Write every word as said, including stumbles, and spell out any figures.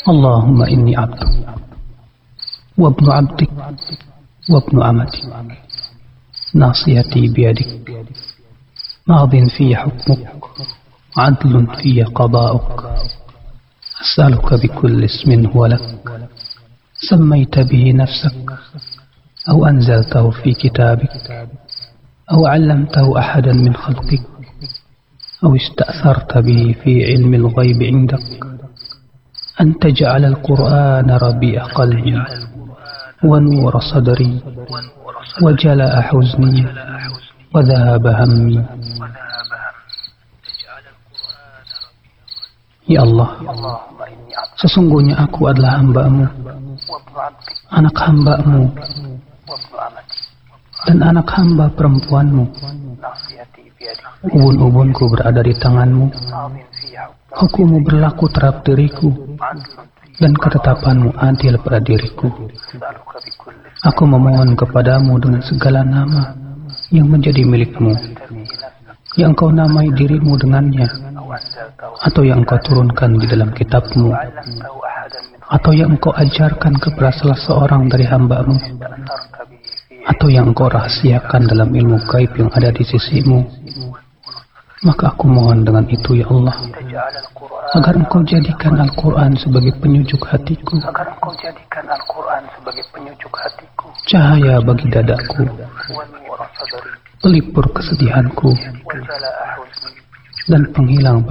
اللهم إني عبدك وابن عبدك وابن أمتك ناصيتي بيدك ماض في حكمك عدل في قضاؤك أسألك بكل اسم هو لك سميت به نفسك أو أنزلته في كتابك أو علمته أحدا من خلقك أو استأثرت به في علم الغيب عندك أن تجعل القرآن ربيع قلبي ونور صدري وجلاء حزني وذهاب همي. Ya Allah, sesungguhnya aku adalah hamba-Mu, anak hamba-Mu, dan anak hamba perempuan-Mu. Ubun-ubunku berada di tangan-Mu, hukum-Mu berlaku terhadap diriku, dan ketetapan-Mu adil pada diriku. Aku memohon kepadamu dengan segala nama yang menjadi milik-Mu, yang Engkau namai dirimu dengannya, atau yang Engkau turunkan di dalam kitab-Mu, atau yang Engkau ajarkan kepada salah seorang dari hamba-Mu, atau yang Engkau rahasiakan dalam ilmu gaib yang ada di sisi-Mu. Maka aku mohon dengan itu, ya Allah, agar Engkau jadikan Al-Quran sebagai penyujuk hatiku, cahaya bagi dadaku, pelipur kesedihanku, dan penghilang